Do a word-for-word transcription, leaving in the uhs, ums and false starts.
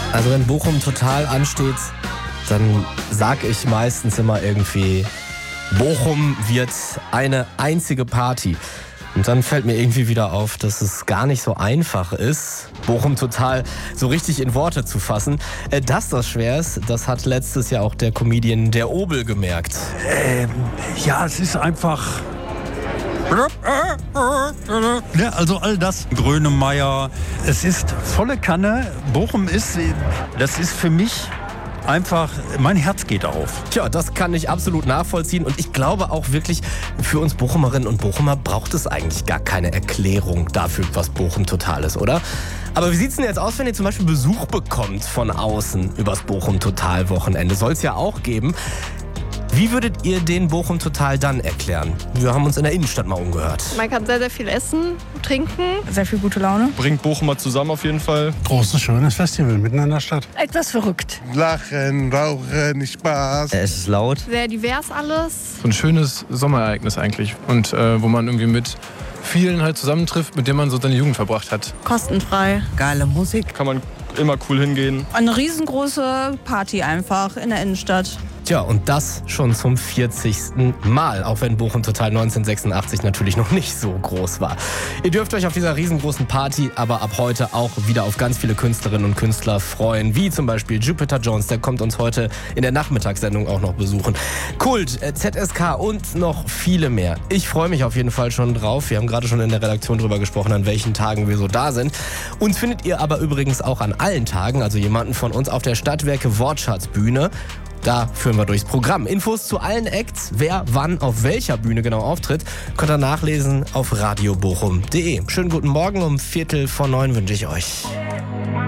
Also wenn Bochum total ansteht, dann sag ich meistens immer irgendwie, Bochum wird eine einzige Party. Und dann fällt mir irgendwie wieder auf, dass es gar nicht so einfach ist, Bochum total so richtig in Worte zu fassen. Äh, dass das schwer ist, das hat letztes Jahr auch der Comedian Der Obel gemerkt. Ähm, ja, es ist einfach... Ja, also all das, Grönemeyer, es ist volle Kanne. Bochum ist, das ist für mich einfach, mein Herz geht auf. Tja, das kann ich absolut nachvollziehen und ich glaube auch wirklich, für uns Bochumerinnen und Bochumer braucht es eigentlich gar keine Erklärung dafür, was Bochum total ist, oder? Aber wie sieht's denn jetzt aus, wenn ihr zum Beispiel Besuch bekommt von außen übers Bochum Total Wochenende? Soll es ja auch geben. Wie würdet ihr den Bochum Total dann erklären? Wir haben uns in der Innenstadt mal umgehört. Man kann sehr, sehr viel essen, trinken. Sehr viel gute Laune. Bringt Bochumer zusammen auf jeden Fall. Großes, schönes Festival mitten in der Stadt. Etwas verrückt. Lachen, Rauchen, Spaß. Es ist laut. Sehr divers alles. So ein schönes Sommerereignis eigentlich. Und äh, wo man irgendwie mit vielen halt zusammentrifft, mit denen man so seine Jugend verbracht hat. Kostenfrei. Geile Musik. Kann man immer cool hingehen. Eine riesengroße Party einfach in der Innenstadt. Tja, und das schon zum vierzigsten Mal, auch wenn Bochum Total neunzehnhundertsechsundachtzig natürlich noch nicht so groß war. Ihr dürft euch auf dieser riesengroßen Party aber ab heute auch wieder auf ganz viele Künstlerinnen und Künstler freuen, wie zum Beispiel Jupiter Jones, der kommt uns heute in der Nachmittagssendung auch noch besuchen. Kult, Z S K und noch viele mehr. Ich freue mich auf jeden Fall schon drauf. Wir haben gerade schon in der Redaktion drüber gesprochen, an welchen Tagen wir so da sind. Uns findet ihr aber übrigens auch an allen Tagen, also jemanden von uns auf der Stadtwerke Wortschatzbühne. Da führen wir durchs Programm. Infos zu allen Acts, wer wann auf welcher Bühne genau auftritt, könnt ihr nachlesen auf radiobochum punkt de. Schönen guten Morgen, um Viertel vor neun wünsche ich euch.